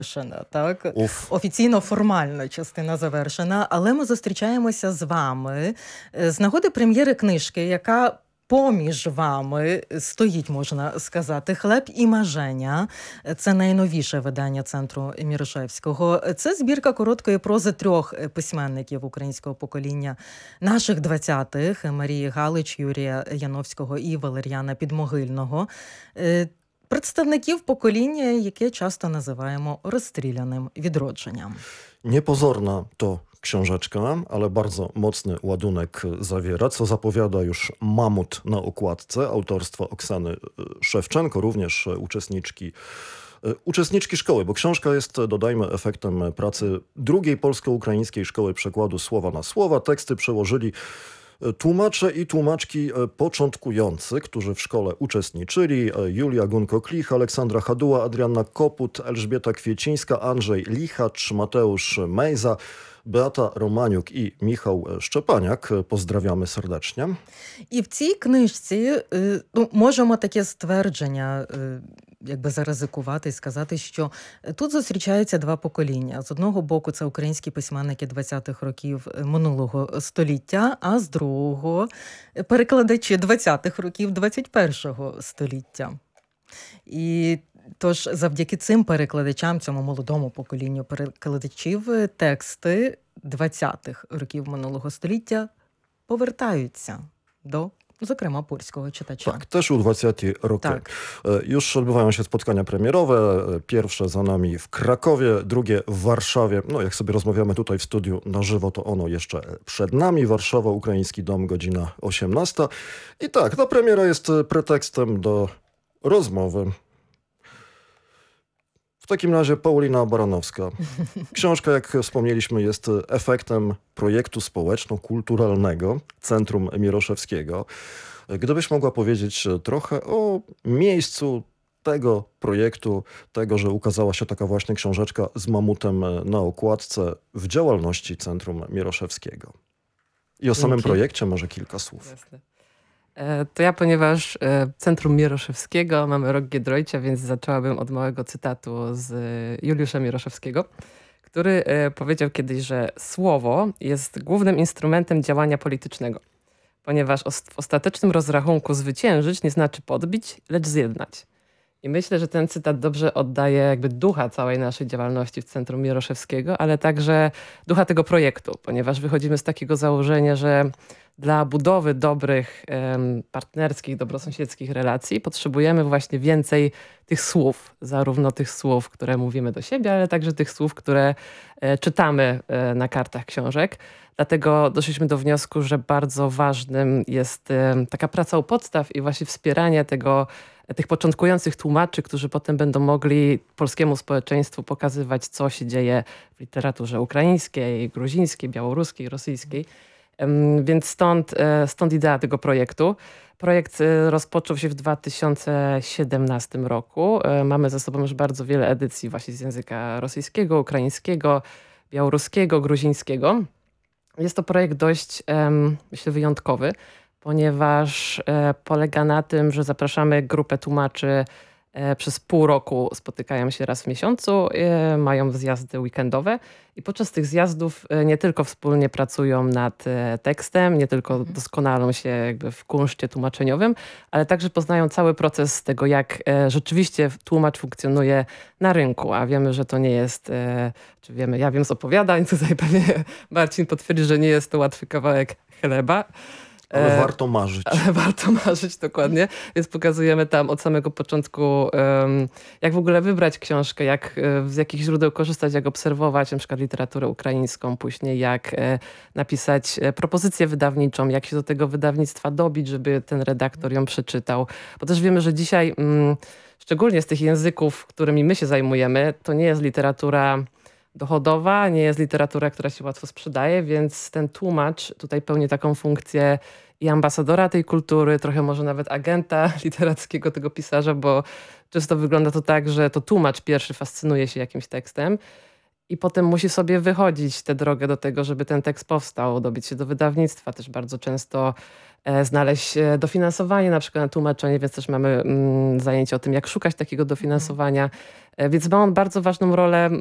завершена, так? Уф. Офіційно формальна частина завершена, але ми зустрічаємося з вами з нагоди прем'єри книжки, яка поміж вами стоїть, можна сказати, «Хлеб і маженя». Це найновіше видання Центру Мірошевського. Це збірка короткої прози трьох письменників українського покоління наших 20-х – Марії Галич, Юрія Яновського і Валер'яна Підмогильного. Представників покоління, яке часто називаємо розстріляним відродженням. Niepozorna to książeczka, ale bardzo mocny ładunek zawiera, co zapowiada już Mamut na okładce autorstwa Oksany Szewczenko, również uczestniczki szkoły, bo książka jest, dodajmy, efektem pracy drugiej polsko-ukraińskiej szkoły przekładu słowa na słowa. Teksty przełożyli tłumacze i tłumaczki początkujący, którzy w szkole uczestniczyli. Julia Gunko-Klich, Aleksandra Haduła, Adrianna Koput, Elżbieta Kwiecińska, Andrzej Lichacz, Mateusz Mejza, Beata Romaniuk і Міхал Szczepaniak. Поздравляємо сердечно. І в цій книжці можемо таке ствердження якби заризикувати і сказати, що тут зустрічаються два покоління. З одного боку, це українські письменники 20-х років минулого століття, а з другого – перекладачі 20-х років 21-го століття. І тож завдяки цим перекладачам, цьому молодому поколінню перекладачів, тексти 20-х років минулого століття повертаються до, zokryma polskiego czytacza. Tak, też u 20 roki. Tak. Już odbywają się spotkania premierowe. Pierwsze za nami w Krakowie, drugie w Warszawie. No, jak sobie rozmawiamy tutaj w studiu na żywo, to ono jeszcze przed nami. Warszawa, Ukraiński Dom, godzina 18. I tak, ta premiera jest pretekstem do rozmowy. W takim razie Paulina Baranowska. Książka, jak wspomnieliśmy, jest efektem projektu społeczno-kulturalnego Centrum Mieroszewskiego. Gdybyś mogła powiedzieć trochę o miejscu tego projektu, tego, że ukazała się taka właśnie książeczka z mamutem na okładce w działalności Centrum Mieroszewskiego. I o samym projekcie może kilka słów. Jasne. To ja, ponieważ Centrum Mieroszewskiego mamy rok Giedroycia, więc zaczęłabym od małego cytatu z Juliusza Mieroszewskiego, który powiedział kiedyś, że słowo jest głównym instrumentem działania politycznego, ponieważ w ostatecznym rozrachunku zwyciężyć nie znaczy podbić, lecz zjednać. I myślę, że ten cytat dobrze oddaje jakby ducha całej naszej działalności w Centrum Mieroszewskiego, ale także ducha tego projektu, ponieważ wychodzimy z takiego założenia, że dla budowy dobrych, partnerskich, dobrosąsiedzkich relacji potrzebujemy właśnie więcej tych słów, zarówno tych słów, które mówimy do siebie, ale także tych słów, które czytamy na kartach książek. Dlatego doszliśmy do wniosku, że bardzo ważnym jest taka praca u podstaw i właśnie wspieranie tych początkujących tłumaczy, którzy potem będą mogli polskiemu społeczeństwu pokazywać, co się dzieje w literaturze ukraińskiej, gruzińskiej, białoruskiej, rosyjskiej. Więc stąd idea tego projektu. Projekt rozpoczął się w 2017 roku. Mamy ze sobą już bardzo wiele edycji właśnie z języka rosyjskiego, ukraińskiego, białoruskiego, gruzińskiego. Jest to projekt dość, myślę, wyjątkowy, ponieważ polega na tym, że zapraszamy grupę tłumaczy przez pół roku, spotykają się raz w miesiącu, mają zjazdy weekendowe i podczas tych zjazdów nie tylko wspólnie pracują nad tekstem, nie tylko doskonalą się jakby w kunszcie tłumaczeniowym, ale także poznają cały proces tego, jak rzeczywiście tłumacz funkcjonuje na rynku, a wiemy, że to nie jest, czy wiemy, ja wiem z opowiadań, tutaj pewnie Marcin potwierdzi, że nie jest to łatwy kawałek chleba. Ale warto marzyć. Ale warto marzyć, dokładnie. Więc pokazujemy tam od samego początku, jak w ogóle wybrać książkę, z jakich źródeł korzystać, jak obserwować na przykład literaturę ukraińską, później jak napisać propozycję wydawniczą, jak się do tego wydawnictwa dobić, żeby ten redaktor ją przeczytał. Bo też wiemy, że dzisiaj, szczególnie z tych języków, którymi my się zajmujemy, to nie jest literatura dochodowa, nie jest literatura, która się łatwo sprzedaje, więc ten tłumacz tutaj pełni taką funkcję i ambasadora tej kultury, trochę może nawet agenta literackiego tego pisarza, bo często wygląda to tak, że to tłumacz pierwszy fascynuje się jakimś tekstem i potem musi sobie wychodzić tę drogę do tego, żeby ten tekst powstał, dobić się do wydawnictwa, też bardzo często znaleźć dofinansowanie na przykład na tłumaczenie, więc też mamy zajęcie o tym, jak szukać takiego dofinansowania. Więc ma on bardzo ważną rolę